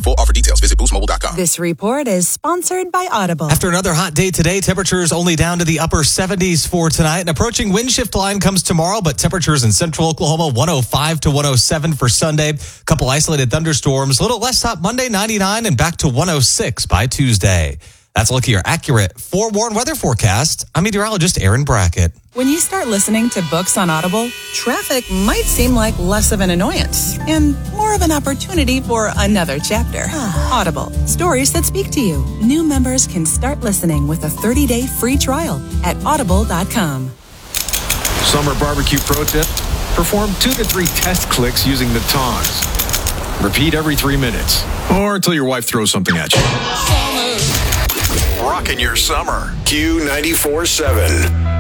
full offer details. Visit boostmobile.com. This report is sponsored by Audible. After another hot day today, temperatures only down to the upper 70s for tonight. An approaching wind shift line comes tomorrow, but temperatures in central Oklahoma, 105 to 107 for Sunday. Couple isolated thunderstorms. A little less hot Monday, 99, and back to 106 by Tuesday. That's a look at your accurate forewarned weather forecast. I'm meteorologist Aaron Brackett. When you start listening to books on Audible, traffic might seem like less of an annoyance and more of an opportunity for another chapter. Audible, stories that speak to you. New members can start listening with a 30-day free trial at audible.com. Summer barbecue pro tip: perform 2 to 3 test clicks using the tongs. Repeat every 3 minutes, or until your wife throws something at you. Rocking your summer. Q94.7.